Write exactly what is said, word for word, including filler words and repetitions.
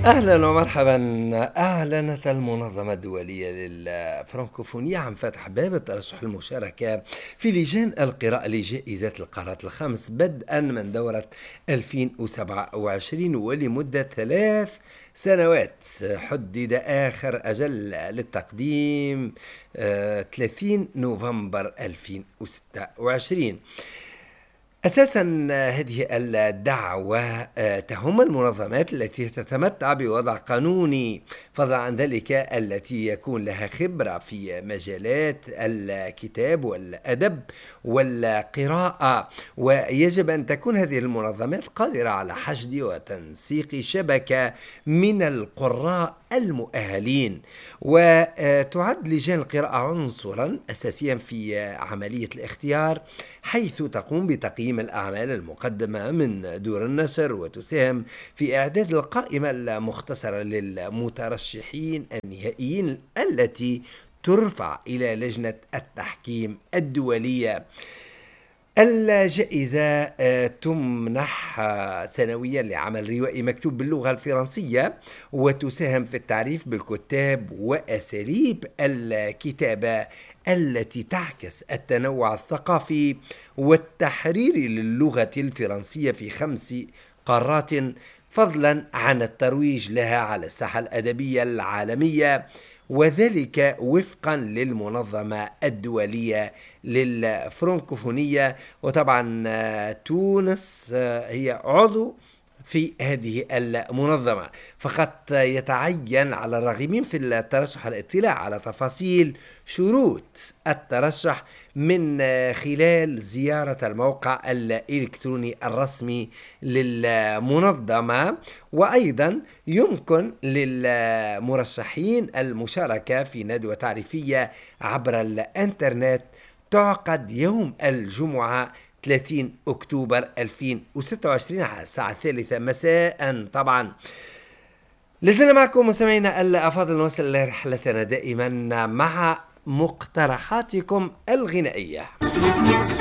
أهلا ومرحبا. أعلنت المنظمة الدولية للفرنكوفونية عن فتح باب الترشح للمشاركة في لجان القراءة لجائزة القارات الخمس بدءا من دورة ألفين وسبعة وعشرين ولمدة ثلاث سنوات. حدد آخر أجل للتقديم آه، ثلاثين نوفمبر ألفين وستة وعشرين. أساسا هذه الدعوة تهم المنظمات التي تتمتع بوضع قانوني، فضلا عن ذلك التي يكون لها خبرة في مجالات الكتاب والأدب والقراءة، ويجب أن تكون هذه المنظمات قادرة على حشد وتنسيق شبكة من القراء المؤهلين. وتعد لجان القراءة عنصرا أساسيا في عملية الاختيار، حيث تقوم بتقييم الأعمال المقدمة من دور النشر وتساهم في إعداد القائمة المختصرة للمترشحين النهائيين التي ترفع إلى لجنة التحكيم الدولية. الجائزة تمنح سنويا لعمل روائي مكتوب باللغة الفرنسية، وتساهم في التعريف بالكتاب وأساليب الكتابة التي تعكس التنوع الثقافي والتحريري للغة الفرنسية في خمس قارات، فضلا عن الترويج لها على الساحة الأدبية العالمية، وذلك وفقا للمنظمة الدولية للفرنكوفونية. وطبعا تونس هي عضو في هذه المنظمة، فقد يتعين على الراغبين في الترشح الاطلاع على تفاصيل شروط الترشح من خلال زيارة الموقع الإلكتروني الرسمي للمنظمة. وأيضا يمكن للمرشحين المشاركة في ندوة تعريفية عبر الإنترنت تعقد يوم الجمعة ثلاثين أكتوبر ألفين وستة وعشرين على الساعة الثالثة مساء. طبعا لازلنا معكم مستمعينا الأفاضل، نواصل رحلتنا دائما مع مقترحاتكم الغنائية.